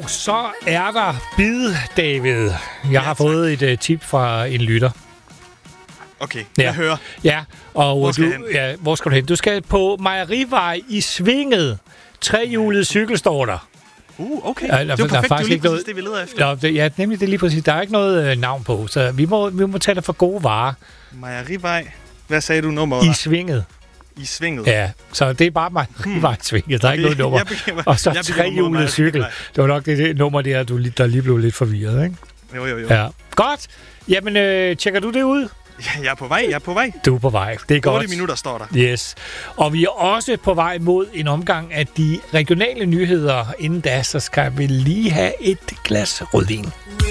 så er der bid, David. Jeg har fået et tip fra en lytter. Okay, jeg hører. Ja, og hvor skal du hen? Ja, hvor skal du hen? Du skal på Mejerivej i Svinget. Trehjulet cykel står der. Okay. Ja, det er perfekt. Det er lige præcis det, vi leder efter. Ja, nemlig det lige præcis. Der er ikke noget navn på, så vi må tage det for gode varer. Mejerivej. Hvad sagde du nummeret? I Svinget. I Svinget. Ja, så det er bare Mejerivej i Svinget. Der er ikke noget nummer. Og så trehjulet cykel. Det var nok det nummer der lige blev lidt forvirret, ikke? Jo. Ja. Godt. Jamen, tjekker du det ud? Ja, jeg er på vej. Du er på vej. Det er godt. 8 minutter står der. Yes. Og vi er også på vej mod en omgang af de regionale nyheder. Inden da, så skal vi lige have et glas rødvin.